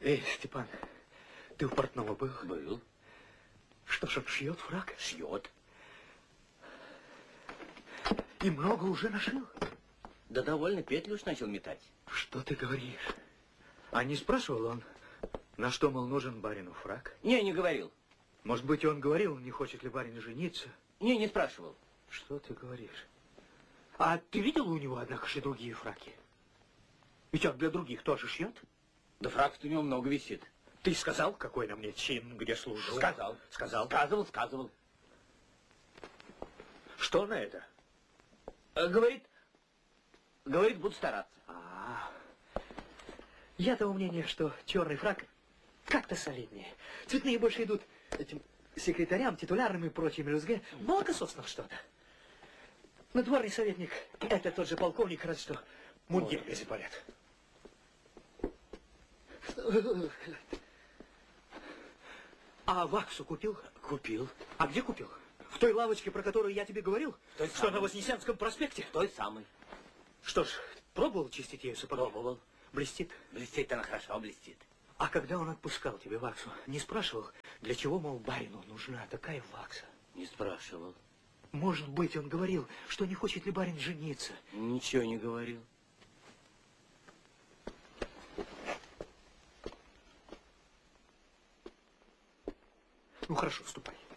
Эй, Степан, ты у портного был? Был. Что ж, он шьет фрак? Шьет. И много уже нашил? Да довольно, петлю уж начал метать. Что ты говоришь? А не спрашивал он, на что, мол, нужен барину фрак? Не говорил. Может быть, он говорил, не хочет ли барин жениться? Не спрашивал. Что ты говоришь? А ты видел у него, однако же, другие фраки? Ведь он для других тоже шьет? Да фрак-то у него много висит. Ты сказал, какой на мне чин, где служу? Сказал. Сказал? Сказывал. Что на это? Говорит, буду стараться. Я того мнения, что черный фрак как-то солиднее. Цветные больше идут этим секретарям, титулярным и прочим ЛСГ. Молокососным что-то. Надворный советник, это тот же полковник, разве что мундир без эполет. А ваксу купил? Купил. А где купил? В той лавочке, про которую я тебе говорил? Той что самой. на Вознесенском проспекте? Той самой. Что ж, пробовал чистить ею сапоги? Пробовал. Блестит? Блестит она хорошо, блестит. А когда он отпускал тебе ваксу, не спрашивал, для чего, мол, барину нужна такая вакса? Не спрашивал. Может быть, он говорил, что не хочет ли барин жениться? Ничего не говорил. Ну, хорошо, ступай.